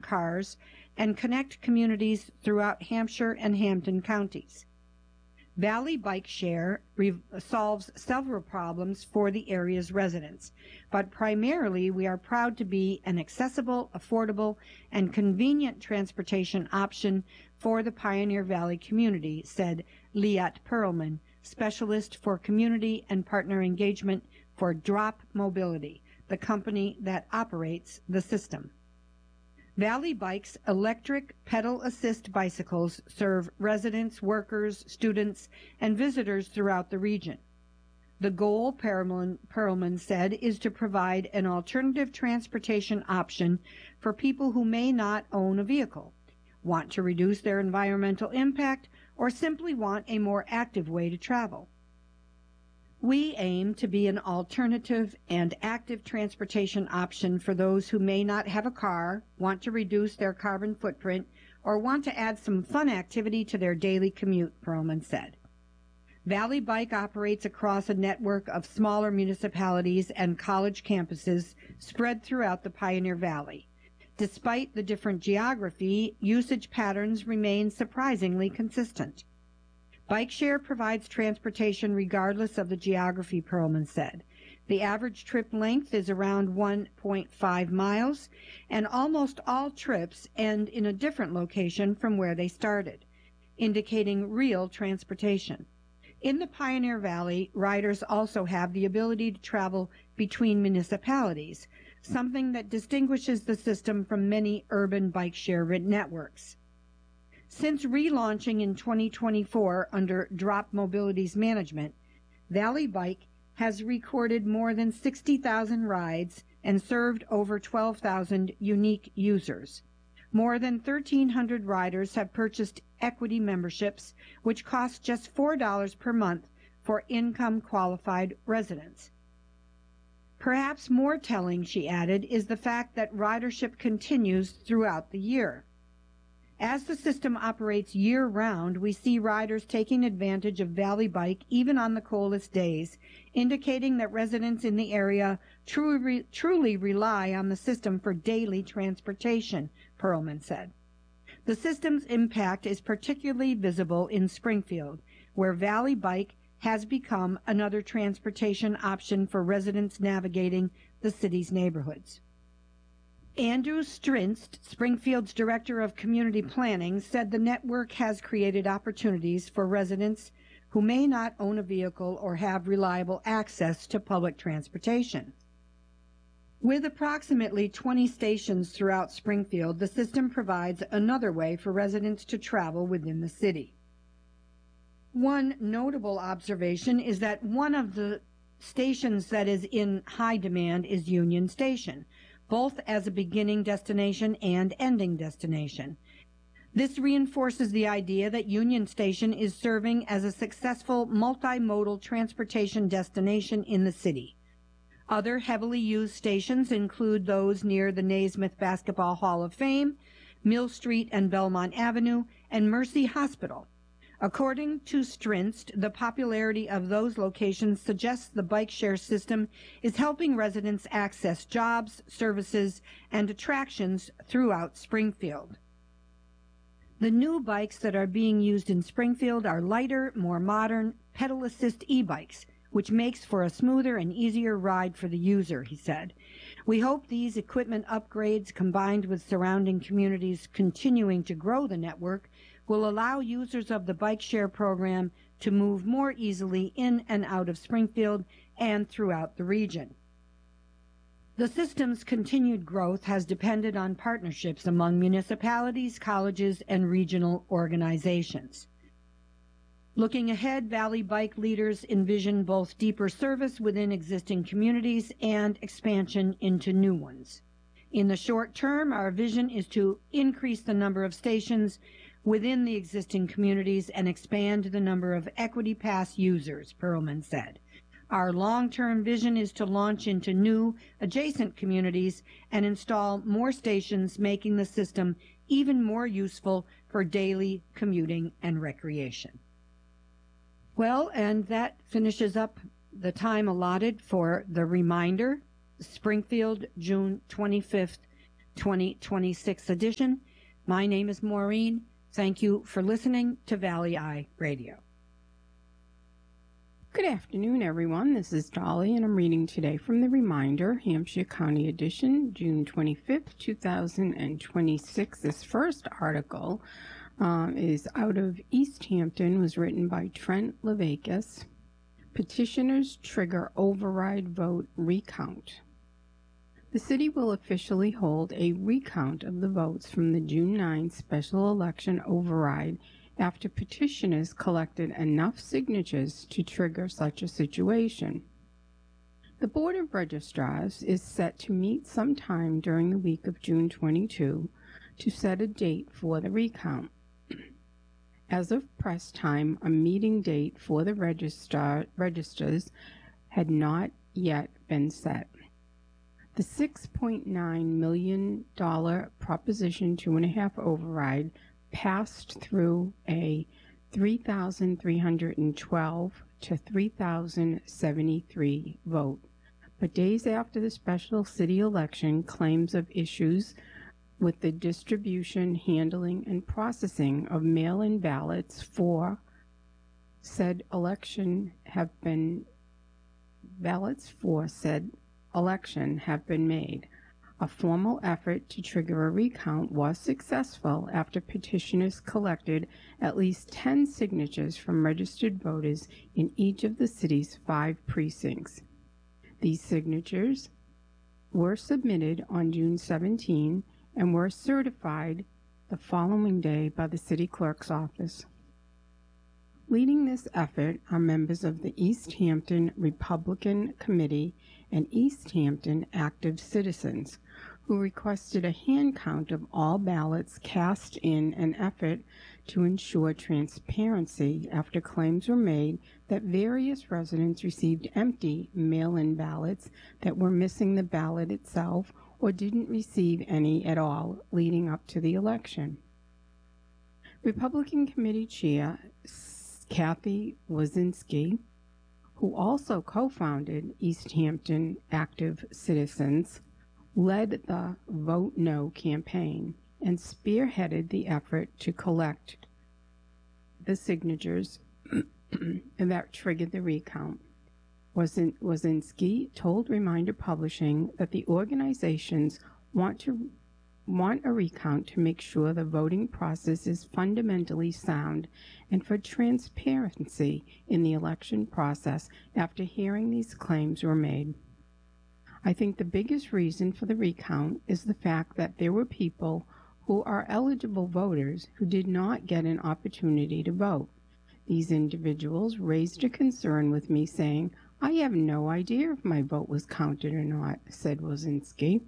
cars and connect communities throughout Hampshire and Hampden counties. Valley Bike Share solves several problems for the area's residents, but primarily we are proud to be an accessible, affordable, and convenient transportation option for the Pioneer Valley community, said Liat Perlman, Specialist for Community and Partner Engagement for Drop Mobility, the company that operates the system. Valley Bike's electric pedal assist bicycles serve residents, workers, students, and visitors throughout the region. The goal, Perlman said, is to provide an alternative transportation option for people who may not own a vehicle, want to reduce their environmental impact, or simply want a more active way to travel. We aim to be an alternative and active transportation option for those who may not have a car, want to reduce their carbon footprint, or want to add some fun activity to their daily commute, Perlman said. Valley Bike operates across a network of smaller municipalities and college campuses spread throughout the Pioneer Valley. Despite the different geography, usage patterns remain surprisingly consistent. BikeShare provides transportation regardless of the geography, Perlman said. The average trip length is around 1.5 miles, and almost all trips end in a different location from where they started, indicating real transportation. In the Pioneer Valley, riders also have the ability to travel between municipalities, something that distinguishes the system from many urban bike-share networks. Since relaunching in 2024 under Drop Mobility's management, Valley Bike has recorded more than 60,000 rides and served over 12,000 unique users. More than 1,300 riders have purchased equity memberships, which cost just $4 per month for income-qualified residents. Perhaps more telling, she added, is the fact that ridership continues throughout the year. As the system operates year-round, we see riders taking advantage of Valley Bike even on the coldest days, indicating that residents in the area truly rely on the system for daily transportation, Perlman said. The system's impact is particularly visible in Springfield, where Valley Bike has become another transportation option for residents navigating the city's neighborhoods. Andrew Strinst, Springfield's Director of Community Planning, said the network has created opportunities for residents who may not own a vehicle or have reliable access to public transportation. With approximately 20 stations throughout Springfield, the system provides another way for residents to travel within the city. One notable observation is that one of the stations that is in high demand is Union Station, both as a beginning destination and ending destination. This reinforces the idea that Union Station is serving as a successful multimodal transportation destination in the city. Other heavily used stations include those near the Naismith Basketball Hall of Fame, Mill Street and Belmont Avenue, and Mercy Hospital. According to Strinst, the popularity of those locations suggests the bike share system is helping residents access jobs, services, and attractions throughout Springfield. The new bikes that are being used in Springfield are lighter, more modern, pedal assist e-bikes, which makes for a smoother and easier ride for the user, he said. We hope these equipment upgrades, combined with surrounding communities continuing to grow the network, will allow users of the bike share program to move more easily in and out of Springfield and throughout the region. The system's continued growth has depended on partnerships among municipalities, colleges, and regional organizations. Looking ahead, Valley Bike leaders envision both deeper service within existing communities and expansion into new ones. In the short term, our vision is to increase the number of stations within the existing communities and expand the number of Equity Pass users, Perlman said. Our long-term vision is to launch into new, adjacent communities and install more stations, making the system even more useful for daily commuting and recreation. Well, and that finishes up the time allotted for the reminder, Springfield, June 25th, 2026 edition. My name is Maureen. Thank you for listening to Valley Eye Radio. Good afternoon, everyone. This is Dolly, and I'm reading today from the Reminder, Hampshire County Edition, June 25th, 2026. This first article is out of East Hampton, was written by Trent Levakis. Petitioners trigger override vote recount. The city will officially hold a recount of the votes from the June 9 special election override after petitioners collected enough signatures to trigger such a situation. The Board of Registrars is set to meet sometime during the week of June 22 to set a date for the recount. As of press time, a meeting date for the registers had not yet been set. The $6.9 million Proposition 2.5 override passed through a 3,312 to 3,073 vote. But days after the special city election, claims of issues with the distribution, handling, and processing of mail-in ballots for said election have been made. A formal effort to trigger a recount was successful after petitioners collected at least 10 signatures from registered voters in each of the city's 5 precincts. These signatures were submitted on June 17 and were certified the following day by the city clerk's office. Leading this effort are members of the East Hampton Republican Committee and East Hampton Active Citizens, who requested a hand count of all ballots cast in an effort to ensure transparency after claims were made that various residents received empty mail-in ballots that were missing the ballot itself or didn't receive any at all leading up to the election. Republican Committee Chair Kathy Wazinski, who also co-founded East Hampton Active Citizens, led the Vote No campaign and spearheaded the effort to collect the signatures that triggered the recount. Wazinski told Reminder Publishing that the organizations want a recount to make sure the voting process is fundamentally sound and for transparency in the election process after hearing these claims were made. I think the biggest reason for the recount is the fact that there were people who are eligible voters who did not get an opportunity to vote. These individuals raised a concern with me saying, "I have no idea if my vote was counted or not," said Wazinski.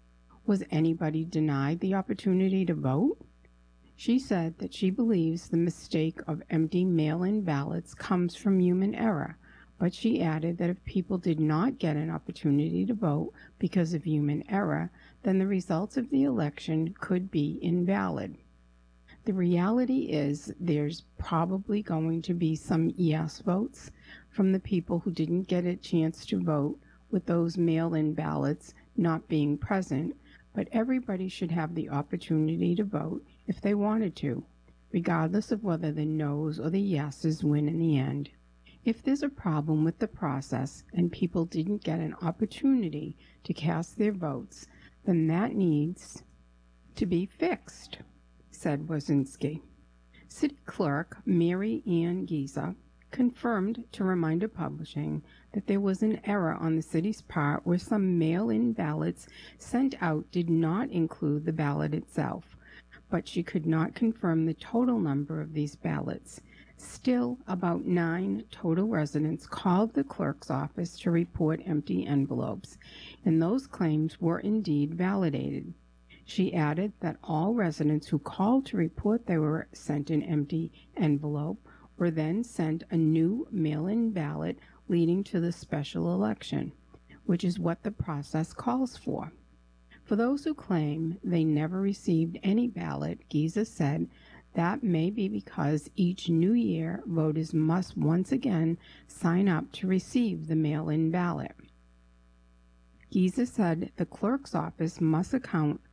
Was anybody denied the opportunity to vote? She said that she believes the mistake of empty mail-in ballots comes from human error, but she added that if people did not get an opportunity to vote because of human error, then the results of the election could be invalid. The reality is there's probably going to be some yes votes from the people who didn't get a chance to vote with those mail-in ballots not being present, but everybody should have the opportunity to vote if they wanted to, regardless of whether the no's or the yeses win in the end. If there's a problem with the process and people didn't get an opportunity to cast their votes, then that needs to be fixed, said Wazinski. City Clerk Mary Ann Giza confirmed to Reminder Publishing that there was an error on the city's part where some mail-in ballots sent out did not include the ballot itself, but she could not confirm the total number of these ballots. Still, about 9 total residents called the clerk's office to report empty envelopes, and those claims were indeed validated. She added that all residents who called to report they were sent an empty envelope were then sent a new mail-in ballot leading to the special election, which is what the process calls for. For those who claim they never received any ballot, Giza said that may be because each new year voters must once again sign up to receive the mail-in ballot. Giza said the clerk's office must account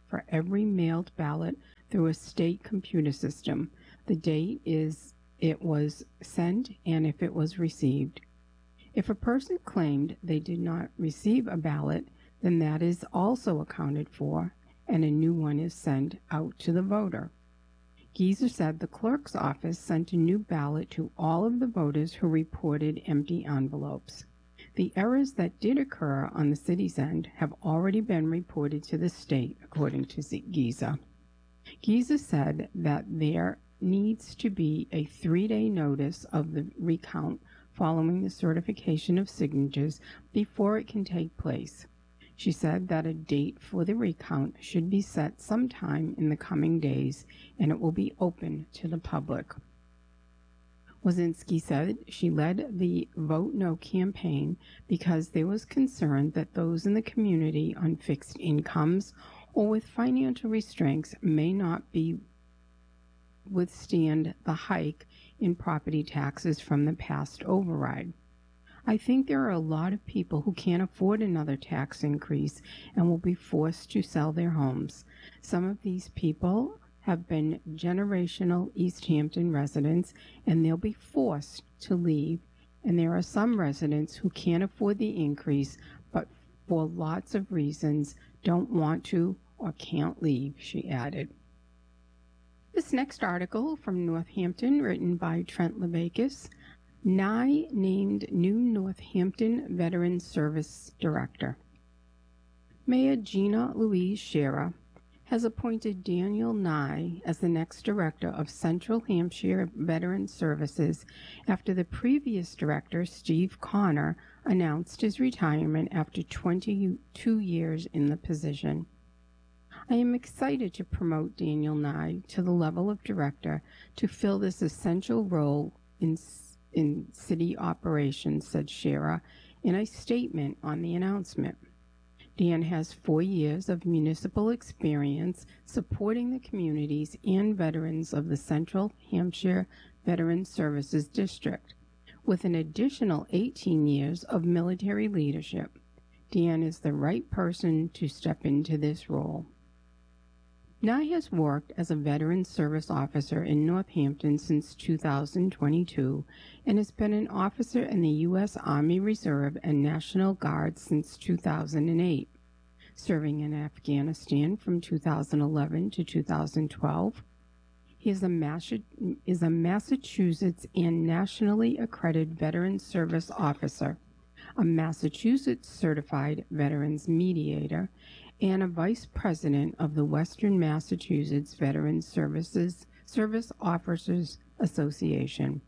for every mailed ballot through a state computer system. The date it was sent and if it was received. If a person claimed they did not receive a ballot, then that is also accounted for, and a new one is sent out to the voter. Gieser said the clerk's office sent a new ballot to all of the voters who reported empty envelopes. The errors that did occur on the city's end have already been reported to the state, according to Gieser. Gieser said that there needs to be a 3-day notice of the recount following the certification of signatures before it can take place. She said that a date for the recount should be set sometime in the coming days, and it will be open to the public. Wozinski said she led the Vote No campaign because there was concern that those in the community on fixed incomes or with financial restraints may not withstand the hike in property taxes from the past override. I think there are a lot of people who can't afford another tax increase and will be forced to sell their homes. Some of these people have been generational East Hampton residents, and they'll be forced to leave. And there are some residents who can't afford the increase, but for lots of reasons don't want to or can't leave, she added. This next article from Northampton, written by Trent Levakas, Nye named new Northampton Veterans Service Director. Mayor Gina Louise Scherer has appointed Daniel Nye as the next director of Central Hampshire Veterans Services after the previous director, Steve Connor, announced his retirement after 22 years in the position. I am excited to promote Daniel Nye to the level of director to fill this essential role in city operations, said Scherer in a statement on the announcement. Dan has 4 years of municipal experience supporting the communities and veterans of the Central Hampshire Veterans Services District, with an additional 18 years of military leadership. Dan is the right person to step into this role. Nye has worked as a veteran service officer in Northampton since 2022 and has been an officer in the U.S. Army Reserve and National Guard since 2008, serving in Afghanistan from 2011 to 2012. He is a Massachusetts and nationally accredited Veteran Service Officer, a Massachusetts Certified Veterans Mediator, and a Vice President of the Western Massachusetts Veterans Service Officers Association.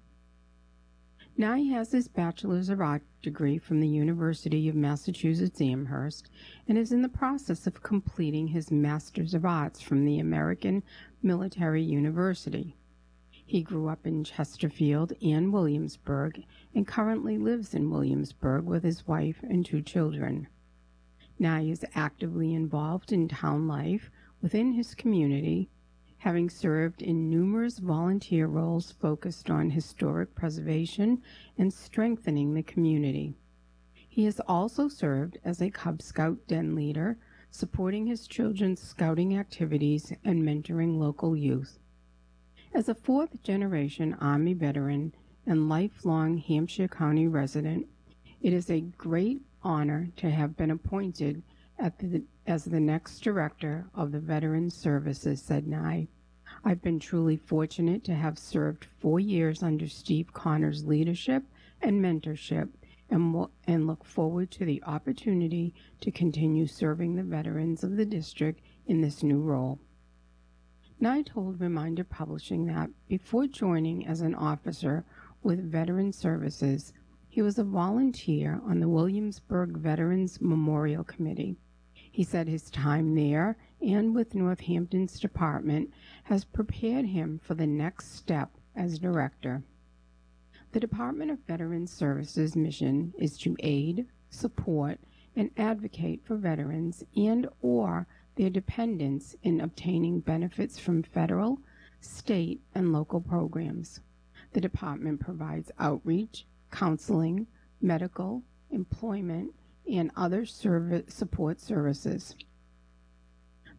Nye has his Bachelor's of Arts degree from the University of Massachusetts Amherst and is in the process of completing his Master's of Arts from the American Military University. He grew up in Chesterfield and Williamsburg and currently lives in Williamsburg with his wife and 2 children. Nye is actively involved in town life within his community, having served in numerous volunteer roles focused on historic preservation and strengthening the community. He has also served as a Cub Scout den leader, supporting his children's scouting activities and mentoring local youth. As a 4th-generation Army veteran and lifelong Hampshire County resident, it is a great honor to have been appointed as the next director of the Veterans Services, said Nye. I've been truly fortunate to have served 4 years under Steve Connor's leadership and mentorship, and look forward to the opportunity to continue serving the veterans of the district in this new role. Nye told Reminder Publishing that before joining as an officer with Veterans Services, he was a volunteer on the Williamsburg Veterans Memorial Committee. He said his time there and with Northampton's department has prepared him for the next step as director. The Department of Veterans Services mission is to aid, support, and advocate for veterans and/or their dependents in obtaining benefits from federal, state, and local programs. The department provides outreach, counseling, medical, employment, and other support services.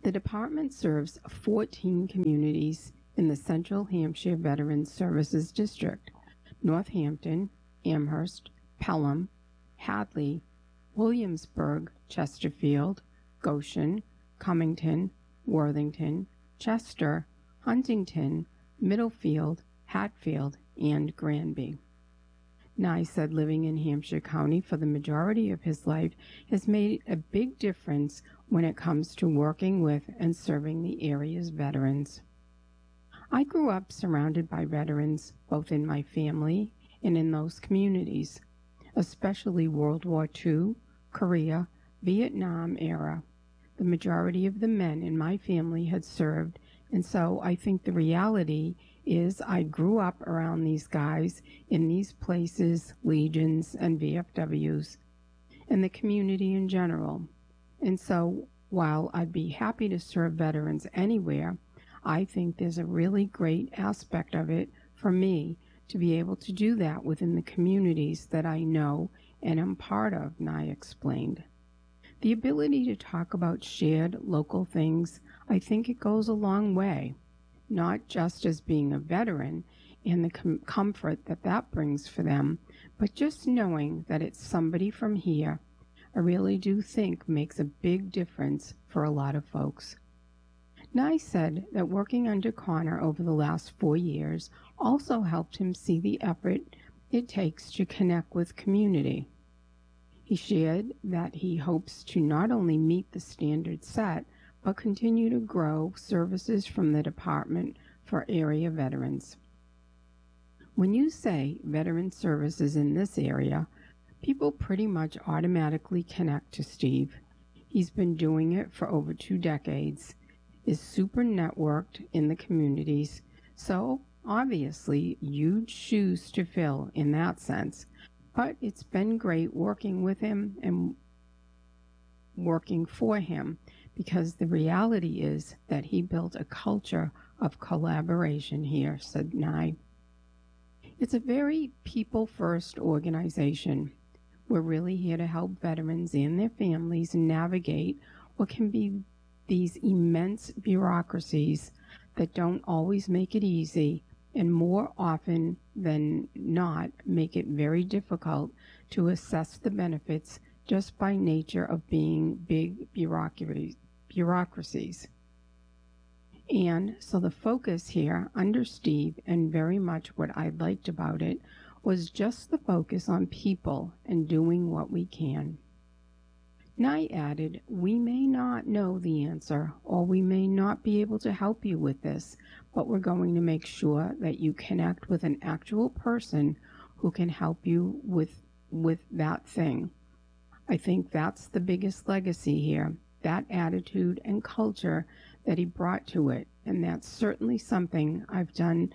The department serves 14 communities in the Central Hampshire Veterans Services District: Northampton, Amherst, Pelham, Hadley, Williamsburg, Chesterfield, Goshen, Cummington, Worthington, Chester, Huntington, Middlefield, Hatfield, and Granby. Nye said living in Hampshire County for the majority of his life has made a big difference when it comes to working with and serving the area's veterans. I grew up surrounded by veterans, both in my family and in those communities, especially World War II, Korea, Vietnam era. The majority of the men in my family had served, and so I think the reality is I grew up around these guys in these places, legions and VFWs, and the community in general. And so while I'd be happy to serve veterans anywhere, I think there's a really great aspect of it for me to be able to do that within the communities that I know and am part of, Nye explained. The ability to talk about shared local things, I think it goes a long way, not just as being a veteran and the comfort that that brings for them, but just knowing that it's somebody from here, I really do think makes a big difference for a lot of folks. Nye said that working under Connor over the last 4 years also helped him see the effort it takes to connect with community. He shared that he hopes to not only meet the standards set, but continue to grow services from the department for area veterans. When you say veteran services in this area, people pretty much automatically connect to Steve. He's been doing it for over 2 decades, is super networked in the communities, so obviously huge shoes to fill in that sense. But it's been great working with him and working for him, because the reality is that he built a culture of collaboration here, said Nye. It's a very people-first organization. We're really here to help veterans and their families navigate what can be these immense bureaucracies that don't always make it easy, and more often than not make it very difficult to assess the benefits just by nature of being big bureaucracies. And so the focus here under Steve, and very much what I liked about it, was just the focus on people and doing what we can. Nye added, we may not know the answer, or we may not be able to help you with this, but we're going to make sure that you connect with an actual person who can help you with that thing. I think that's the biggest legacy here, that attitude and culture that he brought to it, and that's certainly something I've done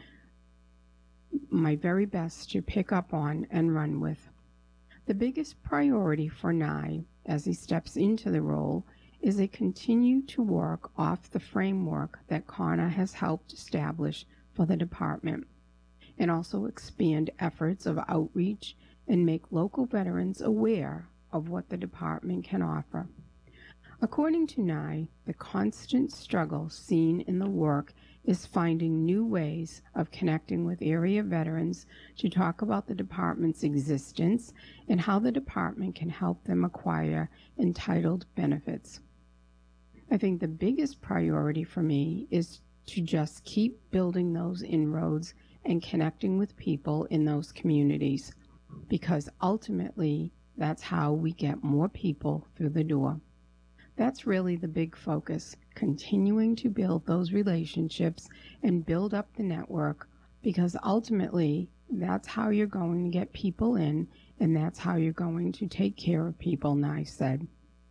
my very best to pick up on and run with. The biggest priority for Nye as he steps into the role is to continue to work off the framework that Connor has helped establish for the department, and also expand efforts of outreach and make local veterans aware of what the department can offer. According to Nye, the constant struggle seen in the work is finding new ways of connecting with area veterans to talk about the department's existence and how the department can help them acquire entitled benefits. I think the biggest priority for me is to just keep building those inroads and connecting with people in those communities, because ultimately that's how we get more people through the door. That's really the big focus, continuing to build those relationships and build up the network, because ultimately that's how you're going to get people in, and that's how you're going to take care of people, Nye said.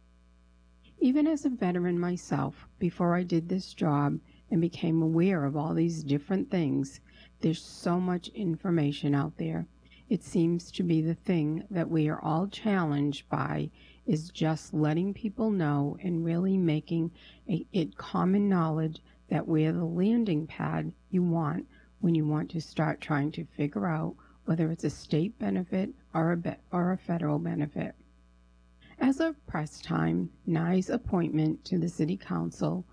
Even as a veteran myself, before I did this job and became aware of all these different things, there's so much information out there. It seems to be the thing that we are all challenged by, is just letting people know and really making it common knowledge that we're the landing pad you want when you want to start trying to figure out whether it's a state benefit or a federal benefit. As of press time, Nye's appointment to the City Council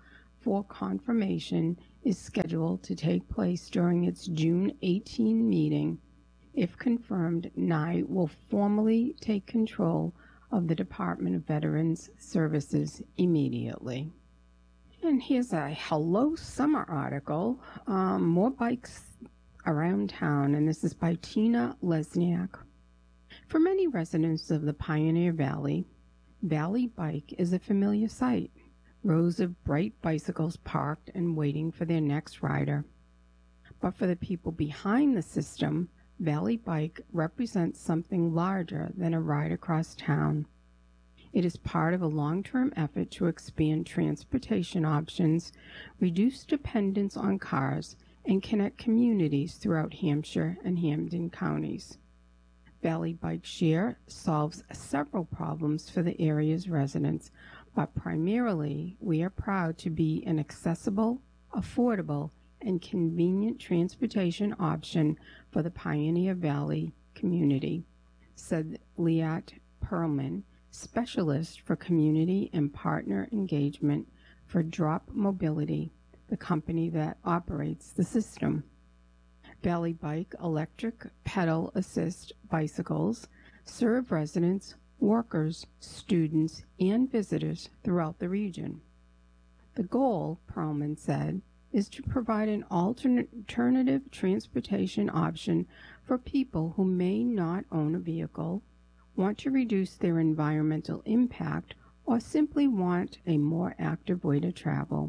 for confirmation is scheduled to take place during its June 18 meeting. If confirmed, NIE will formally take control of the Department of Veterans Services immediately. And here's a Hello Summer article, more bikes around town, and this is by Tina Lesniak. For many residents of the Pioneer Valley, Valley Bike is a familiar sight. Rows of bright bicycles parked and waiting for their next rider. But for the people behind the system, Valley Bike represents something larger than a ride across town. It is part of a long-term effort to expand transportation options, reduce dependence on cars, and connect communities throughout Hampshire and Hampden counties. Valley Bike Share solves several problems for the area's residents, but primarily we are proud to be an accessible, affordable, and convenient transportation option for the Pioneer Valley community, said Liat Perlman, specialist for community and partner engagement for Drop Mobility, the company that operates the system. Valley Bike electric pedal assist bicycles serve residents, workers, students, and visitors throughout the region. The goal, Perlman said, is to provide an alternative transportation option for people who may not own a vehicle, want to reduce their environmental impact, or simply want a more active way to travel.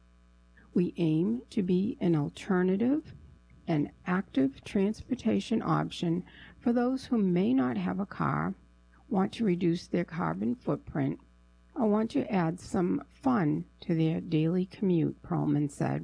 We aim to be an alternative and active transportation option for those who may not have a car, want to reduce their carbon footprint, or want to add some fun to their daily commute, Perlman said.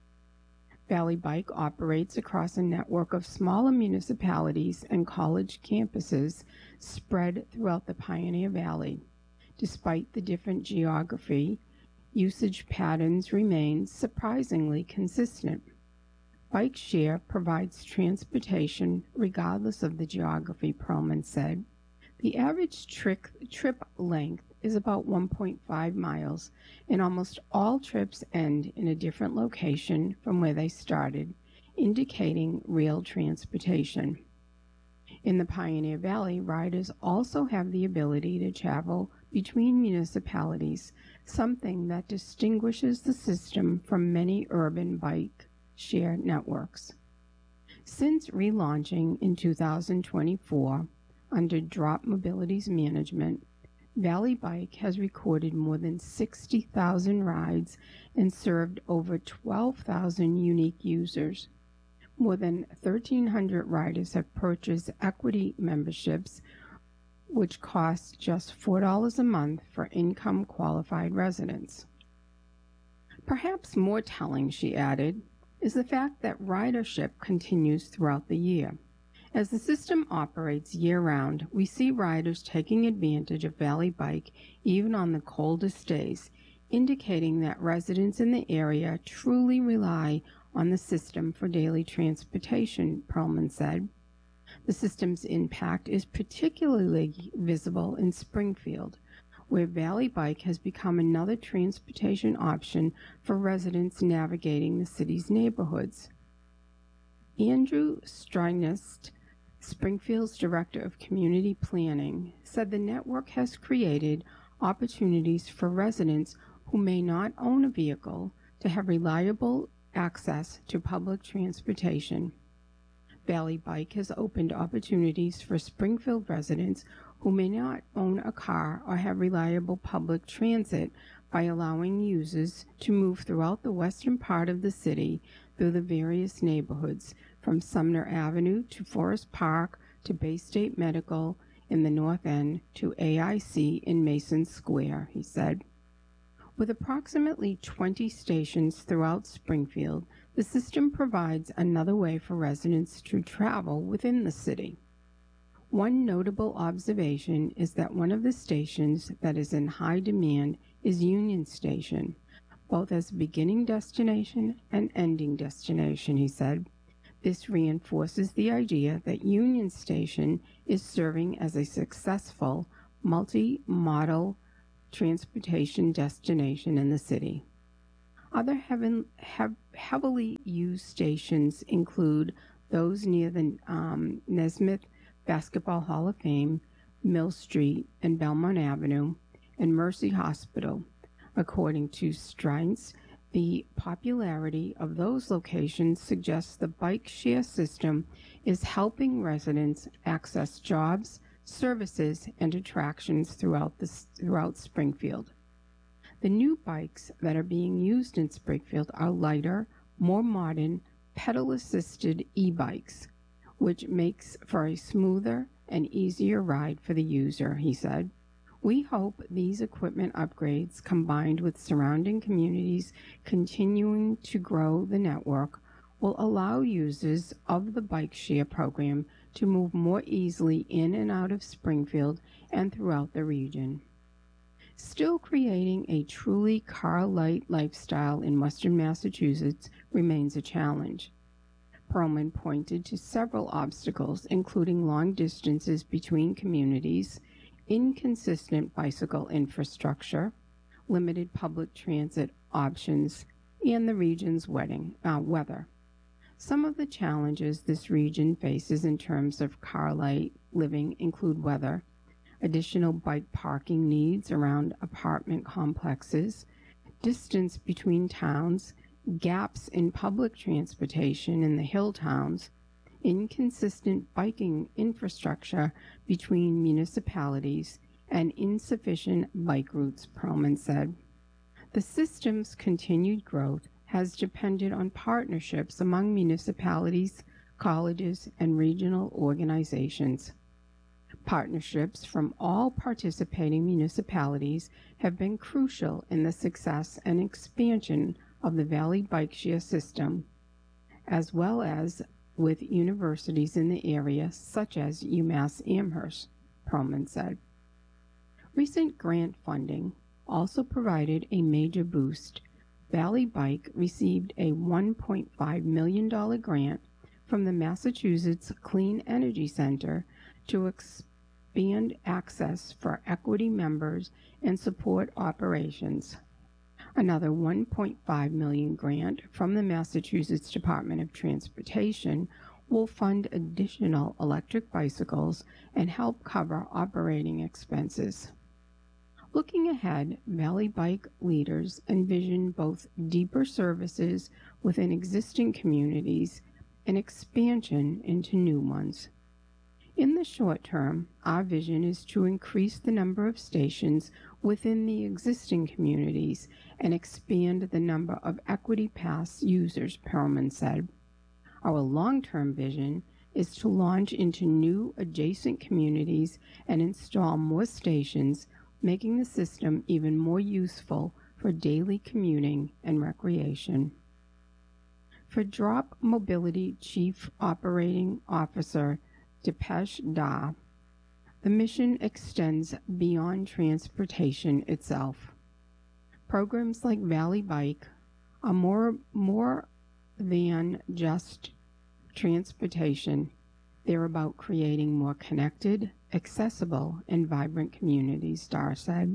Valley Bike operates across a network of smaller municipalities and college campuses spread throughout the Pioneer Valley. Despite the different geography, usage patterns remain surprisingly consistent. Bike Share provides transportation regardless of the geography, Perlman said. The average trip length is about 1.5 miles, and almost all trips end in a different location from where they started, indicating real transportation. In the Pioneer Valley, riders also have the ability to travel between municipalities, something that distinguishes the system from many urban bike share networks. Since relaunching in 2024 under Drop Mobility's management, Valley Bike has recorded more than 60,000 rides and served over 12,000 unique users. More than 1,300 riders have purchased equity memberships, which cost just $4 a month for income-qualified residents. Perhaps more telling, she added, is the fact that ridership continues throughout the year. As the system operates year-round, we see riders taking advantage of Valley Bike even on the coldest days, indicating that residents in the area truly rely on the system for daily transportation, Perlman said. The system's impact is particularly visible in Springfield, where Valley Bike has become another transportation option for residents navigating the city's neighborhoods. Andrew Strynest, Springfield's Director of Community Planning, said the network has created opportunities for residents who may not own a vehicle to have reliable access to public transportation. Valley Bike has opened opportunities for Springfield residents who may not own a car or have reliable public transit by allowing users to move throughout the western part of the city through the various neighborhoods, from Sumner Avenue to Forest Park to Bay State Medical in the North End to AIC in Mason Square, he said. With approximately 20 stations throughout Springfield, the system provides another way for residents to travel within the city. One notable observation is that one of the stations that is in high demand is Union Station, both as a beginning destination and ending destination, he said. This reinforces the idea that Union Station is serving as a successful multi-modal transportation destination in the city. Other heavily used stations include those near the Nesmith Basketball Hall of Fame, Mill Street and Belmont Avenue, and Mercy Hospital. According to Strines, the popularity of those locations suggests the bike share system is helping residents access jobs, services, and attractions throughout Springfield. The new bikes that are being used in Springfield are lighter, more modern, pedal-assisted e-bikes, which makes for a smoother and easier ride for the user, he said. We hope these equipment upgrades, combined with surrounding communities continuing to grow the network, will allow users of the bike share program to move more easily in and out of Springfield and throughout the region. Still creating a truly car-light lifestyle in Western Massachusetts remains a challenge. Perlman pointed to several obstacles, including long distances between communities, inconsistent bicycle infrastructure, limited public transit options, and the region's weather. Some of the challenges this region faces in terms of car-light living include weather, additional bike parking needs around apartment complexes, distance between towns, gaps in public transportation in the hill towns, inconsistent biking infrastructure between municipalities, and insufficient bike routes, Perlman said. The system's continued growth has depended on partnerships among municipalities, colleges, and regional organizations. Partnerships from all participating municipalities have been crucial in the success and expansion of the Valley Bike Share system, as well as with universities in the area such as UMass Amherst, Perlman said. Recent grant funding also provided a major boost. Valley Bike received a $1.5 million grant from the Massachusetts Clean Energy Center to expand access for equity members and support operations. Another $1.5 million grant from the Massachusetts Department of Transportation will fund additional electric bicycles and help cover operating expenses. Looking ahead, Valley Bike leaders envision both deeper services within existing communities and expansion into new ones. In the short term, our vision is to increase the number of stations within the existing communities and expand the number of Equity Pass users, Perlman said. Our long-term vision is to launch into new adjacent communities and install more stations, making the system even more useful for daily commuting and recreation. For Drop Mobility Chief Operating Officer Dipesh Da, the mission extends beyond transportation itself. Programs like Valley Bike are more than just transportation. They're about creating more connected, accessible, and vibrant communities, Dar said.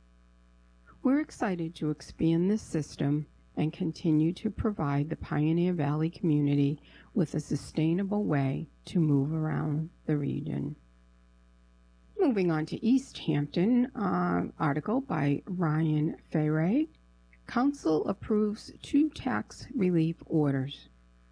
We're excited to expand this system and continue to provide the Pioneer Valley community with a sustainable way to move around the region. Moving on to East Hampton, article by Ryan Ferre. Council approves 2 tax relief orders.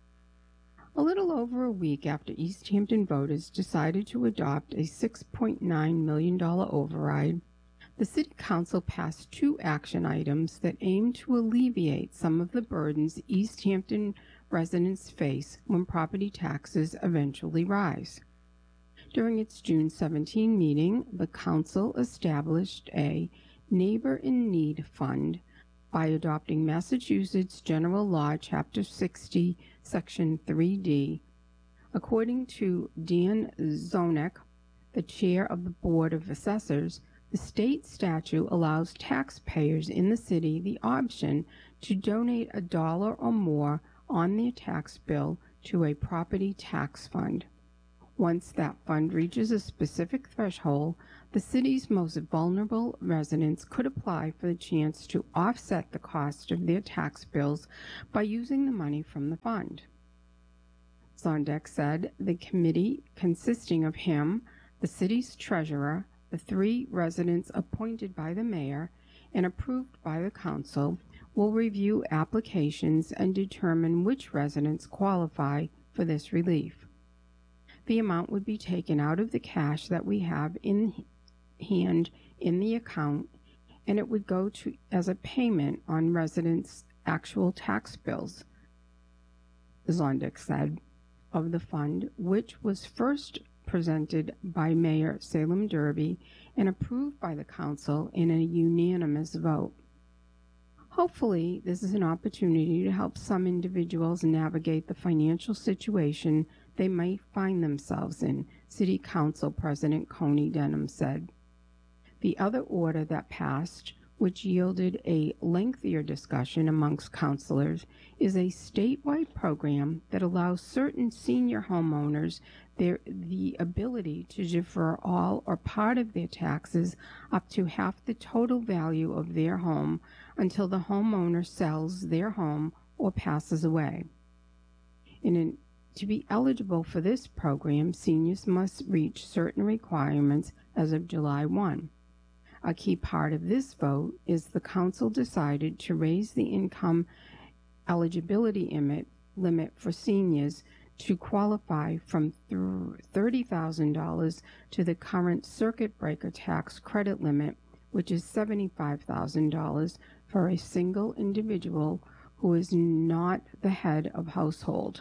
A little over a week after East Hampton voters decided to adopt a $6.9 million override, the City Council passed 2 action items that aim to alleviate some of the burdens East Hampton residents face when property taxes eventually rise. During its June 17 meeting, the Council established a Neighbor in Need Fund by adopting Massachusetts General Law, Chapter 60, Section 3D. According to Dan Zonek, the chair of the Board of Assessors, the state statute allows taxpayers in the city the option to donate $1 or more on their tax bill to a property tax fund. Once that fund reaches a specific threshold, the city's most vulnerable residents could apply for the chance to offset the cost of their tax bills by using the money from the fund. Zondek said the committee, consisting of him, the city's treasurer, the 3 residents appointed by the mayor and approved by the council, will review applications and determine which residents qualify for this relief. The amount would be taken out of the cash that we have in hand in the account, and it would go to as a payment on residents' actual tax bills, Zondek said, of the fund, which was first presented by Mayor Salem Derby and approved by the council in a unanimous vote. Hopefully, this is an opportunity to help some individuals navigate the financial situation they might find themselves in, City Council President Coney Denham said. The other order that passed, which yielded a lengthier discussion amongst councilors, is a statewide program that allows certain senior homeowners the ability to defer all or part of their taxes up to half the total value of their home until the homeowner sells their home or passes away. To be eligible for this program, seniors must reach certain requirements as of July 1. A key part of this vote is the council decided to raise the income eligibility limit for seniors to qualify from $30,000 to the current circuit breaker tax credit limit, which is $75,000 for a single individual who is not the head of household,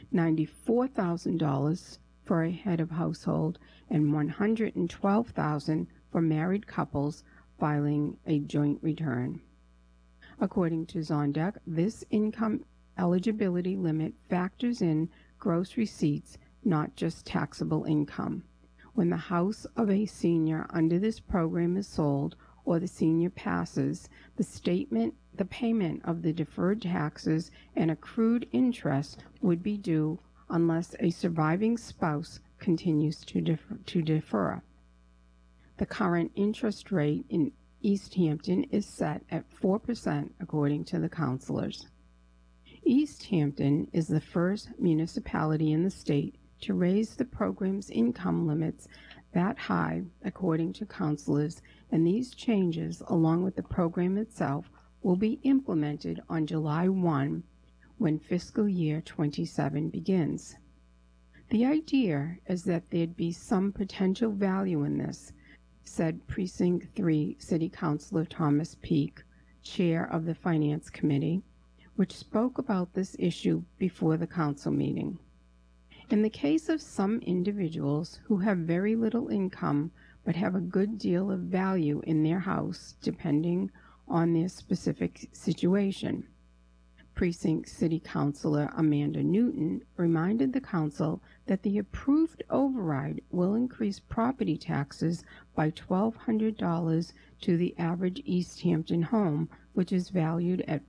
$94,000 for a head of household, and $112,000 for married couples filing a joint return. According to Zondek, this income eligibility limit factors in gross receipts, not just taxable income. When the house of a senior under this program is sold or the senior passes, the payment of the deferred taxes and accrued interest would be due unless a surviving spouse continues to defer. The current interest rate in East Hampton is set at 4%, according to the councilors. East Hampton is the first municipality in the state to raise the program's income limits that high, according to councilors, and these changes, along with the program itself, will be implemented on July 1, when fiscal year 27 begins. The idea is that there'd be some potential value in this, said Precinct 3 City Councilor Thomas Peake, chair of the Finance Committee, which spoke about this issue before the council meeting. In the case of some individuals who have very little income but have a good deal of value in their house, depending on their specific situation, Precinct City Councilor Amanda Newton reminded the council that the approved override will increase property taxes by $1,200 to the average East Hampton home, which is valued at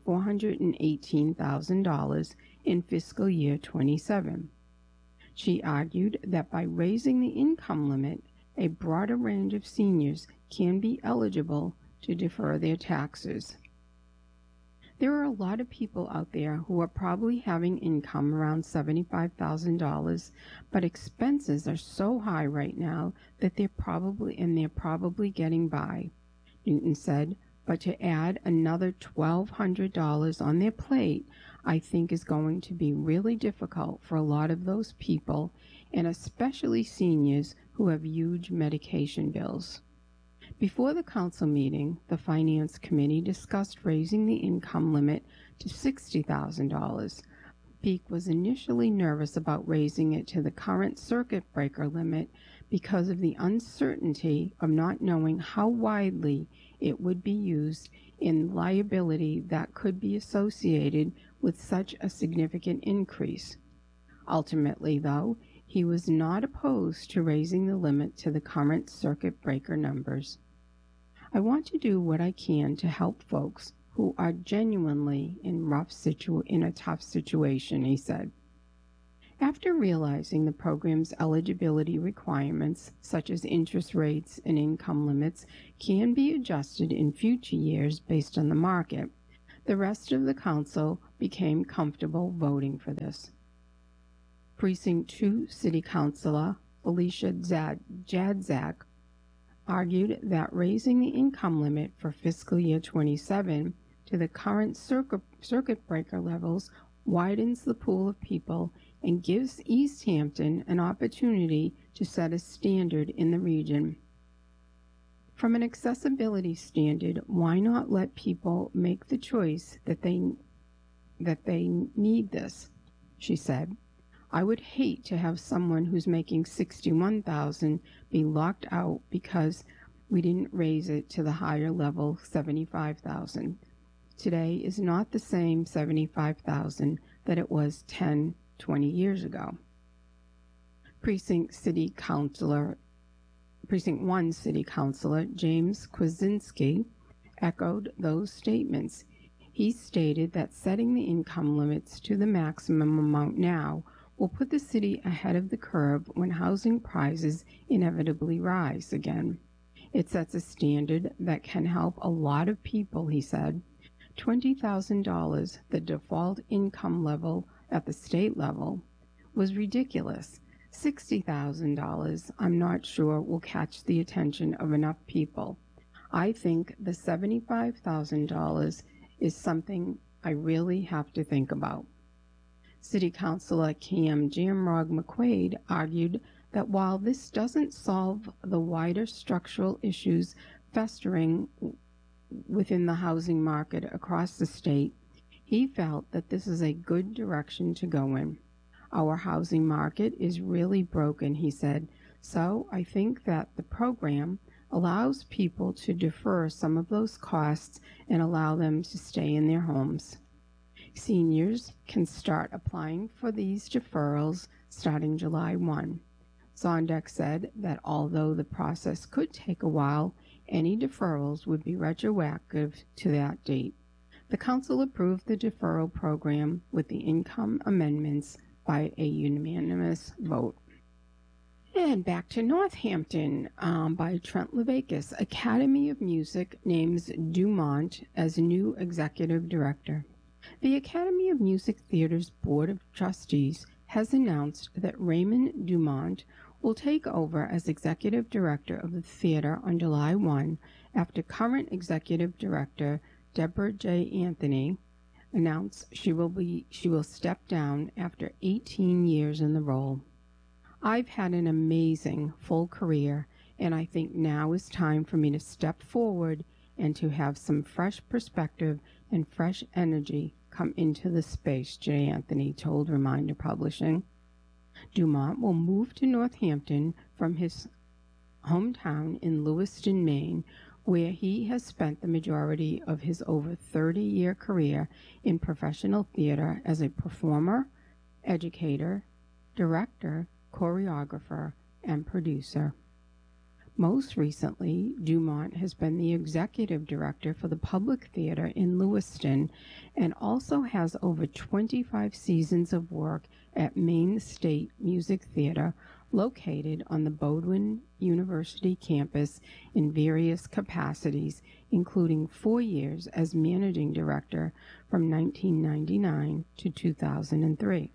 $418,000 in fiscal year 27. She argued that by raising the income limit, a broader range of seniors can be eligible to defer their taxes. There are a lot of people out there who are probably having income around $75,000, but expenses are so high right now that they're probably getting by, Newton said. But to add another $1,200 on their plate, I think is going to be really difficult for a lot of those people, and especially seniors who have huge medication bills. Before the council meeting, the Finance Committee discussed raising the income limit to $60,000. Peake was initially nervous about raising it to the current circuit breaker limit because of the uncertainty of not knowing how widely it would be used in liability that could be associated with such a significant increase. Ultimately, though, he was not opposed to raising the limit to the current circuit breaker numbers. I want to do what I can to help folks who are genuinely in a tough situation, he said. After realizing the program's eligibility requirements, such as interest rates and income limits, can be adjusted in future years based on the market, the rest of the council became comfortable voting for this. Precinct 2 City Councilor Felicia Jadzak argued that raising the income limit for fiscal year 27 to the current circuit breaker levels widens the pool of people and gives East Hampton an opportunity to set a standard in the region. From an accessibility standard, why not let people make the choice that they need this, she said. I would hate to have someone who's making $61,000 be locked out because we didn't raise it to the higher level $75,000. Today is not the same $75,000 that it was 10, 20 years ago. Precinct 1 City Councilor James Kwasinski echoed those statements. He stated that setting the income limits to the maximum amount now will put the city ahead of the curve when housing prices inevitably rise again. It sets a standard that can help a lot of people, he said. $20,000, the default income level at the state level, was ridiculous. $60,000, I'm not sure, will catch the attention of enough people. I think the $75,000 is something I really have to think about. City Councilor Cam Jamrog McQuaid argued that while this doesn't solve the wider structural issues festering within the housing market across the state, he felt that this is a good direction to go in. Our housing market is really broken, he said, so I think that the program allows people to defer some of those costs and allow them to stay in their homes. Seniors can start applying for these deferrals starting July 1. Zondek said that although the process could take a while, any deferrals would be retroactive to that date. The council approved the deferral program with the income amendments by a unanimous vote. And back to Northampton by Trent Levakis. Academy of Music names Dumont as new executive director. The Academy of Music Theater's Board of Trustees has announced that Raymond Dumont will take over as executive director of the theater on July 1 after current executive director Deborah J. Anthony announced she will step down after 18 years in the role. I've had an amazing full career, and I think now is time for me to step forward and to have some fresh perspective and fresh energy come into the space, J. Anthony told Reminder Publishing. Dumont will move to Northampton from his hometown in Lewiston, Maine, where he has spent the majority of his over 30-year career in professional theater as a performer, educator, director, choreographer, and producer. Most recently, Dumont has been the executive director for the Public Theater in Lewiston and also has over 25 seasons of work at Maine State Music Theater, located on the Bowdoin University campus in various capacities, including 4 years as managing director from 1999 to 2003.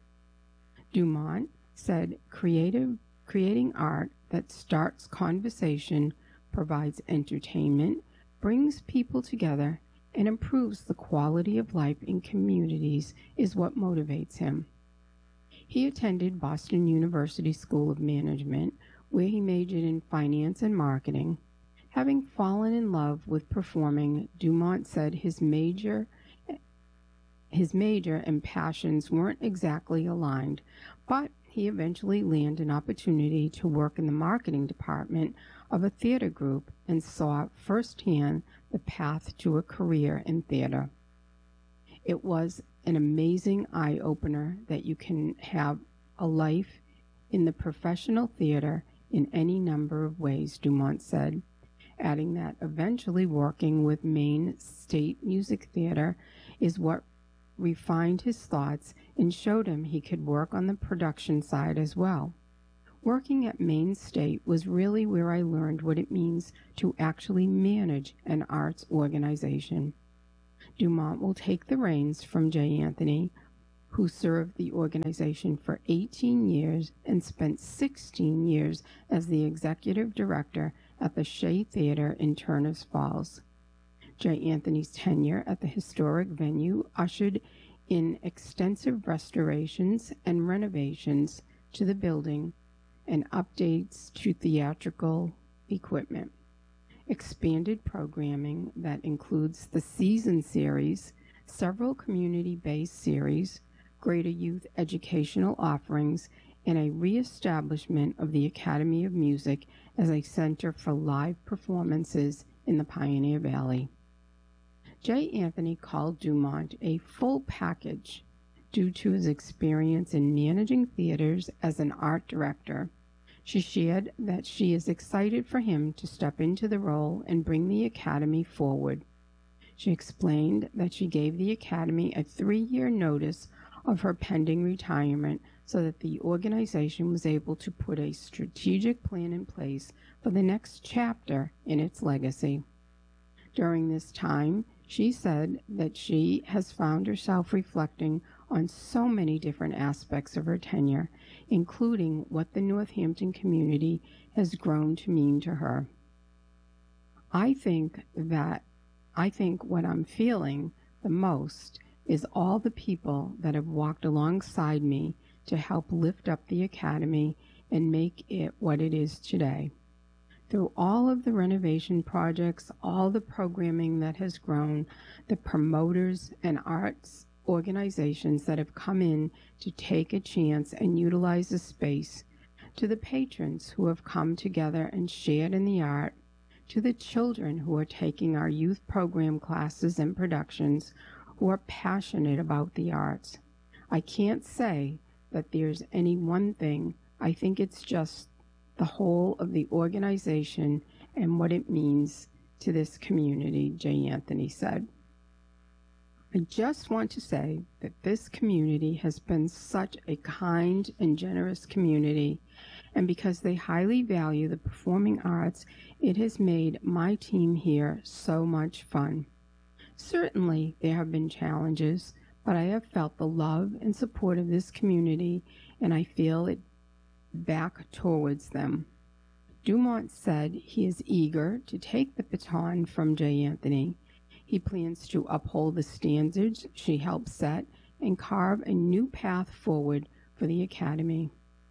Dumont said creating art that starts conversation, provides entertainment, brings people together, and improves the quality of life in communities is what motivates him. He attended Boston University School of Management, where he majored in finance and marketing. Having fallen in love with performing, Dumont said his major and passions weren't exactly aligned, but he eventually landed an opportunity to work in the marketing department of a theater group and saw firsthand the path to a career in theater. It was an amazing eye-opener that you can have a life in the professional theater in any number of ways, Dumont said, adding that eventually working with Maine State Music Theater is what refined his thoughts and showed him he could work on the production side as well. Working at Maine State was really where I learned what it means to actually manage an arts organization. Dumont will take the reins from J. Anthony, who served the organization for 18 years and spent 16 years as the executive director at the Shea Theater in Turners Falls. J. Anthony's tenure at the historic venue ushered in extensive restorations and renovations to the building and updates to theatrical equipment. Expanded programming that includes the season series, several community-based series, greater youth educational offerings, and a reestablishment of the Academy of Music as a center for live performances in the Pioneer Valley. J. Anthony called Dumont a full package due to his experience in managing theaters as an art director. She shared that she is excited for him to step into the role and bring the Academy forward. She explained that she gave the Academy a 3-year notice of her pending retirement so that the organization was able to put a strategic plan in place for the next chapter in its legacy. During this time, she said that she has found herself reflecting on so many different aspects of her tenure, including what the Northampton community has grown to mean to her. I think what I'm feeling the most is all the people that have walked alongside me to help lift up the Academy and make it what it is today. Through all of the renovation projects, all the programming that has grown, the promoters and arts organizations that have come in to take a chance and utilize the space, to the patrons who have come together and shared in the art, to the children who are taking our youth program classes and productions, who are passionate about the arts. I can't say that there's any one thing. I think it's just the whole of the organization and what it means to this community, J. Anthony said. I just want to say that this community has been such a kind and generous community, and because they highly value the performing arts, it has made my team here so much fun. Certainly, there have been challenges, but I have felt the love and support of this community, and I feel it back towards them. Dumont said he is eager to take the baton from J. Anthony. He plans to uphold the standards she helped set and carve a new path forward for the Academy.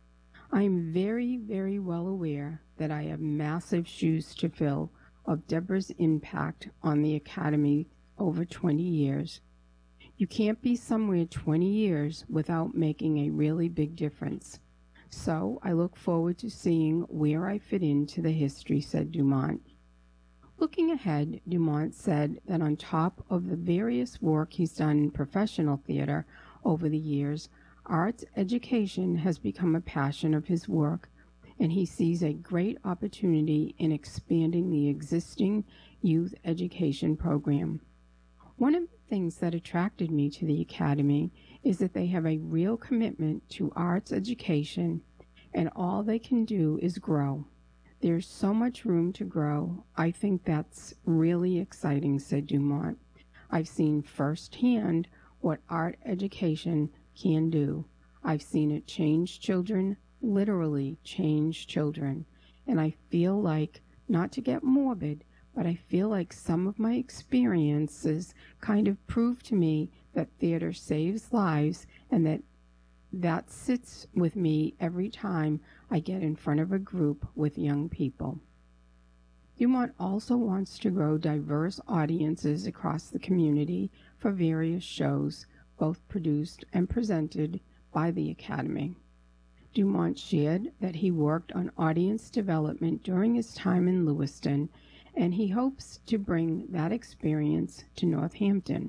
I am very, very well aware that I have massive shoes to fill of Deborah's impact on the Academy over 20 years. You can't be somewhere 20 years without making a really big difference. So I look forward to seeing where I fit into the history, said Dumont. Looking ahead, Dumont said that on top of the various work he's done in professional theater over the years, arts education has become a passion of his work, and he sees a great opportunity in expanding the existing youth education program. One of the things that attracted me to the Academy is that they have a real commitment to arts education, and all they can do is grow. There's so much room to grow. I think that's really exciting, said Dumont. I've seen firsthand what art education can do. I've seen it change children, literally change children. And I feel like, not to get morbid, but I feel like some of my experiences kind of prove to me that theater saves lives, and that sits with me every time I get in front of a group with young people. Dumont also wants to grow diverse audiences across the community for various shows, both produced and presented by the Academy. Dumont shared that he worked on audience development during his time in Lewiston, and he hopes to bring that experience to Northampton.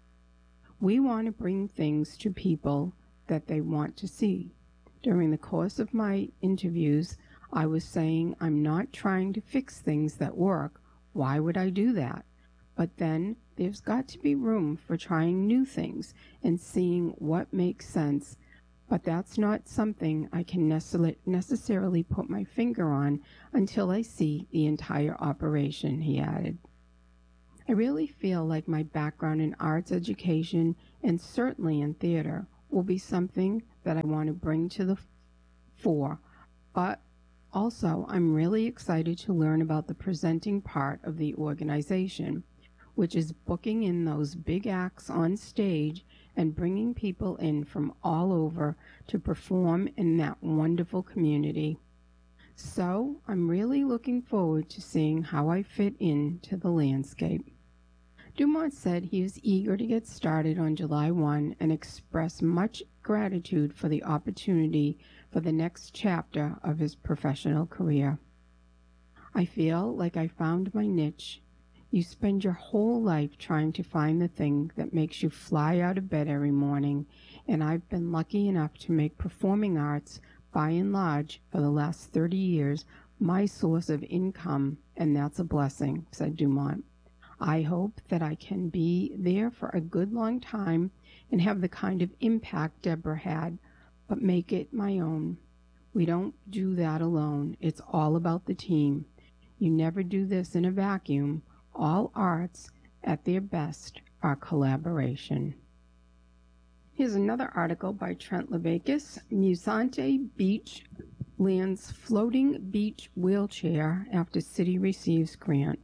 We want to bring things to people that they want to see. During the course of my interviews, I was saying I'm not trying to fix things that work. Why would I do that? But then there's got to be room for trying new things and seeing what makes sense. But that's not something I can necessarily put my finger on until I see the entire operation, he added. I really feel like my background in arts education and certainly in theater will be something that I want to bring to the fore, but also I'm really excited to learn about the presenting part of the organization, which is booking in those big acts on stage and bringing people in from all over to perform in that wonderful community. So I'm really looking forward to seeing how I fit into the landscape. Dumont said he is eager to get started on July 1 and expressed much gratitude for the opportunity for the next chapter of his professional career. I feel like I found my niche. You spend your whole life trying to find the thing that makes you fly out of bed every morning, and I've been lucky enough to make performing arts, by and large, for the last 30 years, my source of income, and that's a blessing, said Dumont. I hope that I can be there for a good long time and have the kind of impact Deborah had, but make it my own. We don't do that alone. It's all about the team. You never do this in a vacuum. All arts, at their best, are collaboration. Here's another article by Trent Levakis. Musante Beach lands floating beach wheelchair after city receives grant.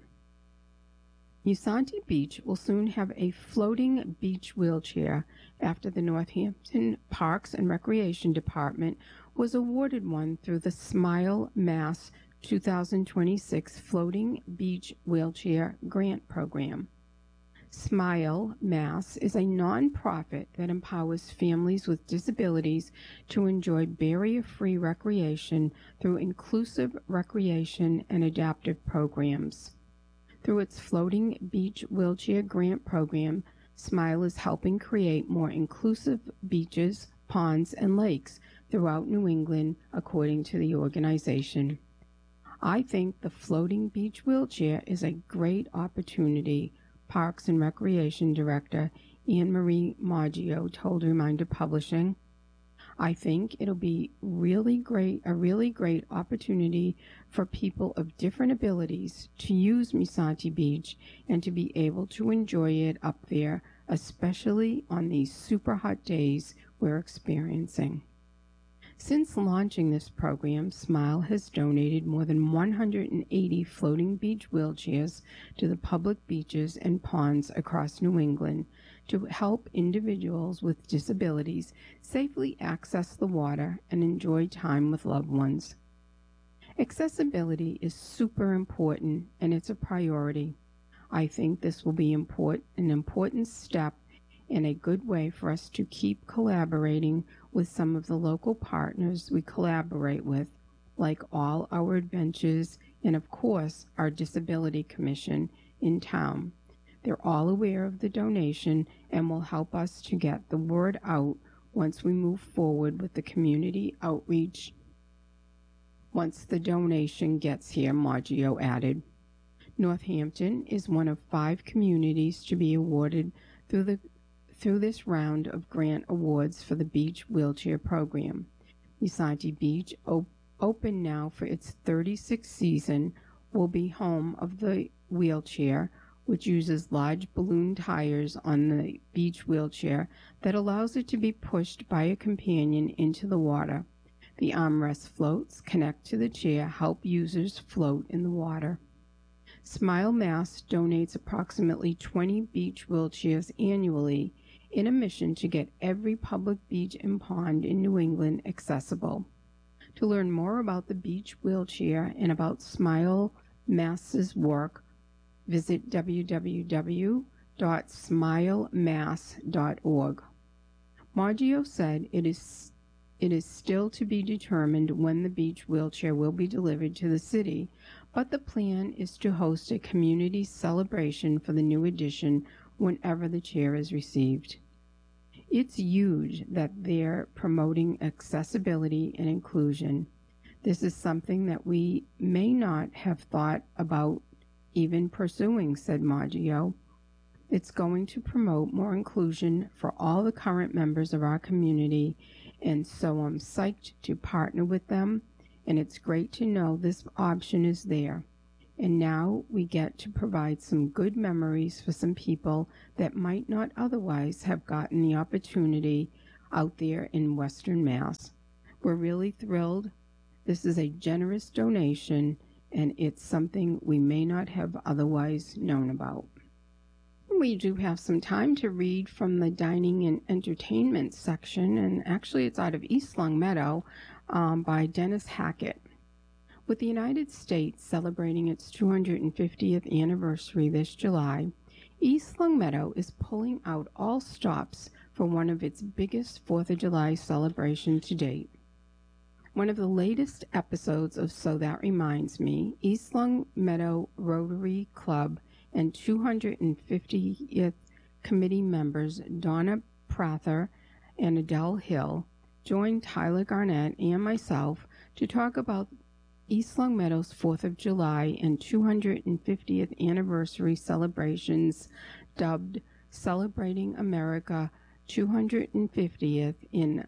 Musante Beach will soon have a floating beach wheelchair after the Northampton Parks and Recreation Department was awarded one through the Smile Mass 2026 Floating Beach Wheelchair Grant Program. Smile Mass is a nonprofit that empowers families with disabilities to enjoy barrier-free recreation through inclusive recreation and adaptive programs. Through its Floating Beach Wheelchair Grant Program, Smile is helping create more inclusive beaches, ponds, and lakes throughout New England, according to the organization. I think the Floating Beach Wheelchair is a great opportunity, Parks and Recreation Director Anne Marie Maggio told Reminder Publishing. I think it'll be a really great opportunity for people of different abilities to use Musante Beach and to be able to enjoy it up there, especially on these super hot days we're experiencing. Since launching this program, Smile has donated more than 180 floating beach wheelchairs to the public beaches and ponds across New England to help individuals with disabilities safely access the water and enjoy time with loved ones. Accessibility is super important, and it's a priority. I think this will be an important step and a good way for us to keep collaborating with some of the local partners we collaborate with, like All Our Adventures and, of course, our Disability Commission in town. They're all aware of the donation and will help us to get the word out once we move forward with the community outreach. Once the donation gets here, Maggio added. Northampton is one of 5 communities to be awarded through this round of grant awards for the Beach Wheelchair Program. Musante Beach, open now for its 36th season, will be home of the wheelchair, which uses large balloon tires on the beach wheelchair that allows it to be pushed by a companion into the water. The armrest floats connect to the chair, help users float in the water. Smile Mass donates approximately 20 beach wheelchairs annually in a mission to get every public beach and pond in New England accessible. To learn more about the beach wheelchair and about Smile Mass's work, visit www.smilemass.org. Maggio said it is still to be determined when the beach wheelchair will be delivered to the city, but the plan is to host a community celebration for the new edition whenever the chair is received. It's huge that they're promoting accessibility and inclusion. This is something that we may not have thought about even pursuing, said Maggio. It's going to promote more inclusion for all the current members of our community, and so I'm psyched to partner with them, and it's great to know this option is there. And now we get to provide some good memories for some people that might not otherwise have gotten the opportunity out there in Western Mass. We're really thrilled. This is a generous donation, and it's something we may not have otherwise known about. We do have some time to read from the dining and entertainment section, and actually it's out of East Longmeadow by Dennis Hackett. With the United States celebrating its 250th anniversary this July, East Longmeadow is pulling out all stops for one of its biggest 4th of July celebrations to date. One of the latest episodes of So That Reminds Me, East Longmeadow Rotary Club and 250th committee members Donna Prather and Adele Hill joined Tyler Garnett and myself to talk about East Longmeadow's 4th of July and 250th anniversary celebrations dubbed Celebrating America 250th in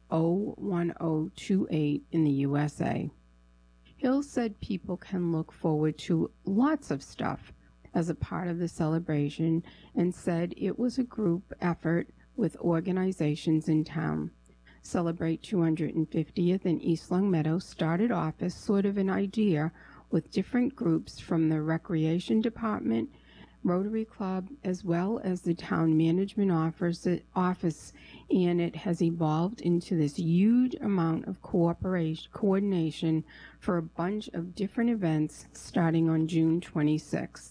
01028 in the USA. Hill said people can look forward to lots of stuff as a part of the celebration, and said it was a group effort with organizations in town. Celebrate 250th in East Longmeadow started off as sort of an idea with different groups from the Recreation Department, Rotary Club, as well as the Town Management Office, and it has evolved into this huge amount of coordination for a bunch of different events starting on June 26th.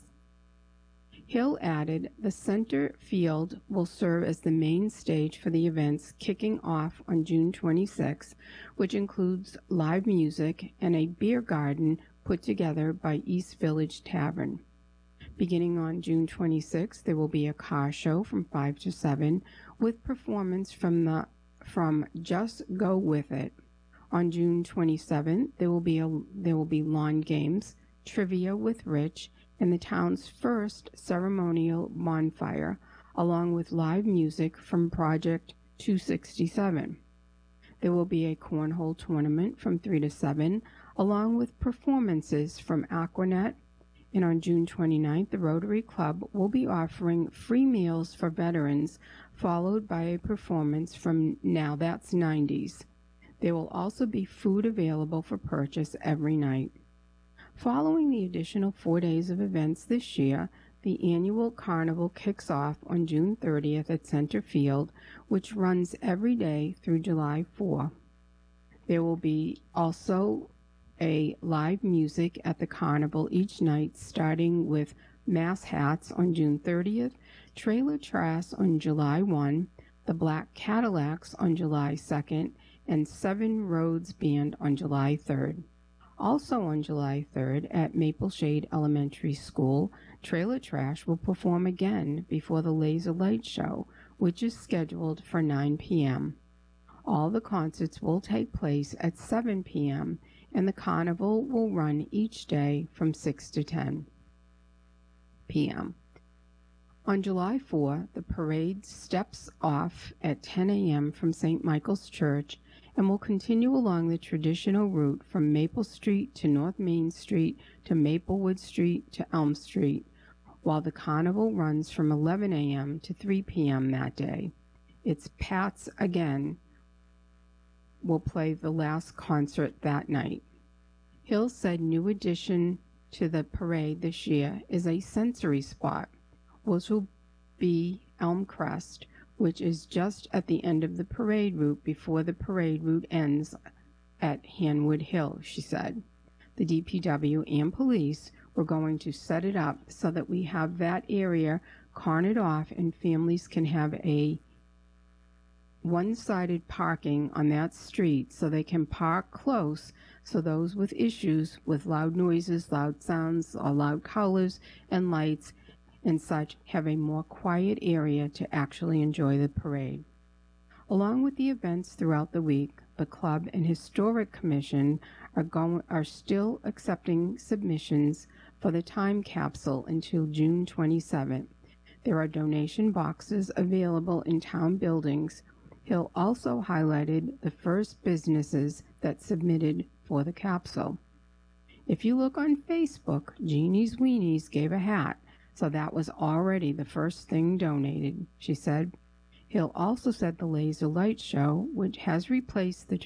Hill added, the center field will serve as the main stage for the events kicking off on June 26th, which includes live music and a beer garden put together by East Village Tavern. Beginning on June 26th, there will be a car show from 5 to 7 with performance from Just Go With It. On June 27th, there will be lawn games, trivia with Rich, and the town's first ceremonial bonfire, along with live music from Project 267. There will be a cornhole tournament from 3 to 7, along with performances from Aquanet. And on June 29th, the Rotary Club will be offering free meals for veterans, followed by a performance from Now That's 90s. There will also be food available for purchase every night. Following the additional 4 days of events this year, the annual carnival kicks off on June 30th at Center Field, which runs every day through July 4. There will be also a live music at the carnival each night, starting with Mass Hats on June 30th, Trailer Trash on July 1, the Black Cadillacs on July 2nd, and Seven Roads Band on July 3rd. Also on July 3rd, at Maple Shade Elementary School, Trailer Trash will perform again before the Laser Light Show, which is scheduled for 9 p.m. All the concerts will take place at 7 p.m., and the carnival will run each day from 6 to 10 p.m. On July 4, the parade steps off at 10 a.m. from St. Michael's Church and will continue along the traditional route from Maple Street to North Main Street to Maplewood Street to Elm Street, while the carnival runs from 11 a.m. to 3 p.m. that day. It's Pats Again will play the last concert that night. Hill said new addition to the parade this year is a sensory spot, which will be Elm Crest, which is just at the end of the parade route before the parade route ends at Hanwood Hill, she said. The DPW and police were going to set it up so that we have that area cornered off and families can have a one-sided parking on that street so they can park close, so those with issues with loud noises, loud sounds, or loud colors and lights and such have a more quiet area to actually enjoy the parade. Along with the events throughout the week, the Club and Historic Commission are still accepting submissions for the time capsule until June 27th. There are donation boxes available in town buildings. Hill also highlighted the first businesses that submitted for the capsule. If you look on Facebook, Jeannie's Weenies gave a hat, so that was already the first thing donated, she said. Hill also said the laser light show, which has replaced the